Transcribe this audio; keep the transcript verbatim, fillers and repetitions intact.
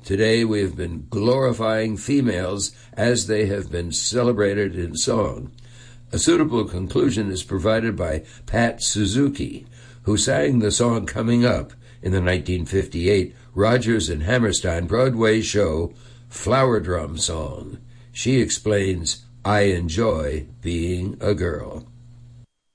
Today we have been glorifying females as they have been celebrated in song. A suitable conclusion is provided by Pat Suzuki, who sang the song Coming Up in the nineteen fifty-eight Rodgers and Hammerstein Broadway show Flower Drum Song. She explains, "I enjoy being a girl."